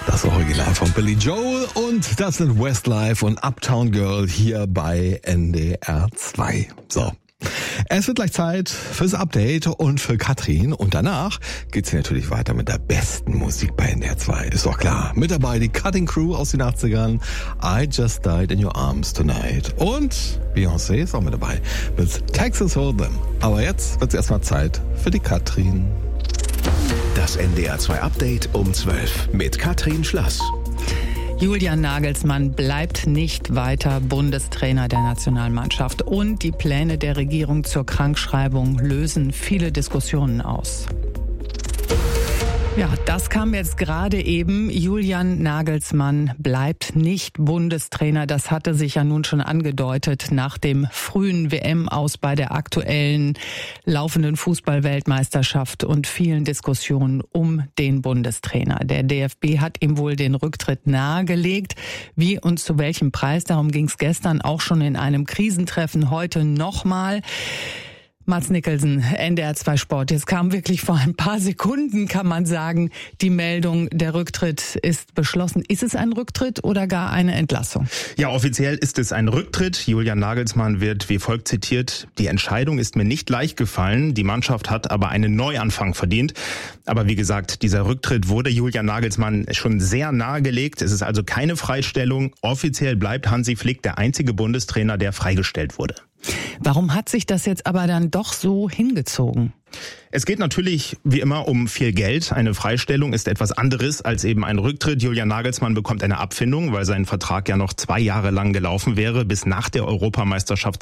Das Original von Billy Joel und das sind Westlife und Uptown Girl hier bei NDR 2. So. Es wird gleich Zeit fürs Update und für Katrin und danach geht's hier natürlich weiter mit der besten Musik bei NDR 2. Ist doch klar. Mit dabei die Cutting Crew aus den 80ern. I Just Died in Your Arms Tonight. Und Beyoncé ist auch mit dabei mit Texas Hold'em. Aber jetzt wird's erstmal Zeit für die Katrin. Das NDR 2 Update um 12 mit Katrin Schlass. Julian Nagelsmann bleibt nicht weiter Bundestrainer der Nationalmannschaft und die Pläne der Regierung zur Krankschreibung lösen viele Diskussionen aus. Ja, das kam jetzt gerade eben. Julian Nagelsmann bleibt nicht Bundestrainer. Das hatte sich ja nun schon angedeutet nach dem frühen WM-Aus bei der aktuellen laufenden Fußball-Weltmeisterschaft und vielen Diskussionen um den Bundestrainer. Der DFB hat ihm wohl den Rücktritt nahegelegt. Wie und zu welchem Preis? Darum ging es gestern auch schon in einem Krisentreffen. Heute nochmal. Mads Nicholson, NDR 2 Sport. Jetzt kam wirklich vor ein paar Sekunden, kann man sagen, die Meldung, der Rücktritt ist beschlossen. Ist es ein Rücktritt oder gar eine Entlassung? Ja, offiziell ist es ein Rücktritt. Julian Nagelsmann wird wie folgt zitiert: Die Entscheidung ist mir nicht leicht gefallen. Die Mannschaft hat aber einen Neuanfang verdient. Aber wie gesagt, dieser Rücktritt wurde Julian Nagelsmann schon sehr nahegelegt. Es ist also keine Freistellung. Offiziell bleibt Hansi Flick der einzige Bundestrainer, der freigestellt wurde. Warum hat sich das jetzt aber dann doch so hingezogen? Es geht natürlich wie immer um viel Geld. Eine Freistellung ist etwas anderes als eben ein Rücktritt. Julian Nagelsmann bekommt eine Abfindung, weil sein Vertrag ja noch 2 Jahre lang gelaufen wäre, bis nach der Europameisterschaft